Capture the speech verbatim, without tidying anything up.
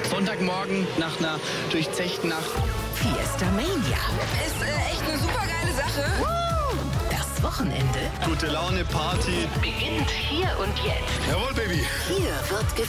Sonntagmorgen nach einer durchzechten Nacht. Fiesta Mania. Ist äh, echt eine super geile Sache. Das Wochenende Gute Laune, Party. beginnt hier und jetzt. Jawohl, Baby. Hier wird